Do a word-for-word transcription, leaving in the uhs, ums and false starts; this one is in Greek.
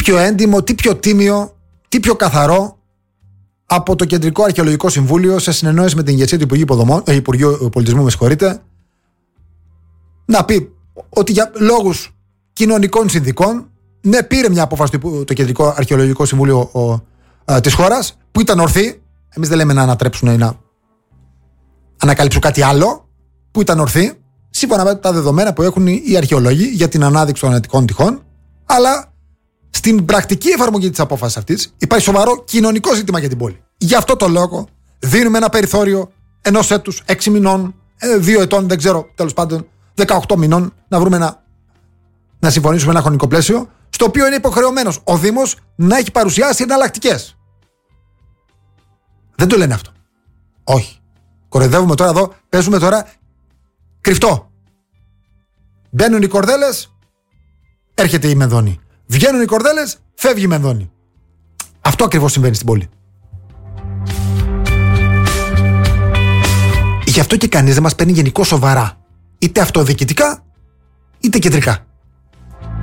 πιο έντιμο, τι πιο τίμιο, τι πιο καθαρό από το Κεντρικό Αρχαιολογικό Συμβούλιο σε συνεννόηση με την ηγεσία του Υπουργείου, Υποδομών, ε, Υπουργείου Πολιτισμού, με συγχωρείτε, να πει ότι για λόγους κοινωνικών συνδικών, ναι, πήρε μια απόφαση το Κεντρικό Αρχαιολογικό Συμβούλιο ε, της χώρας, που ήταν ορθή. Εμείς δεν λέμε να ανατρέψουν ή να ανακαλύψουν κάτι άλλο, που ήταν ορθή, σύμφωνα με τα δεδομένα που έχουν οι αρχαιολόγοι για την ανάδειξη των ανατικών τυχών, αλλά στην πρακτική εφαρμογή της απόφασης αυτής υπάρχει σοβαρό κοινωνικό ζήτημα για την πόλη. Γι' αυτό το λόγο δίνουμε ένα περιθώριο ενός έτους, έξι μηνών, δύο ετών, δεν ξέρω, τέλος πάντων, δεκαοκτώ μηνών, να βρούμε ένα, να συμφωνήσουμε ένα χρονικό πλαίσιο, στο οποίο είναι υποχρεωμένος ο Δήμος να έχει παρουσιάσει εναλλακτικές. Δεν το λένε αυτό. Όχι. Κοροϊδεύουμε τώρα εδώ, παίζουμε τώρα κρυφτό. Μπαίνουν οι κορδέλες, έρχεται η μενδόνη. Βγαίνουν οι κορδέλες, φεύγει η μενδόνη. Αυτό ακριβώς συμβαίνει στην πόλη. Γι' αυτό και κανείς δεν μας παίρνει γενικώς σοβαρά. Είτε αυτοδιοικητικά, είτε κεντρικά.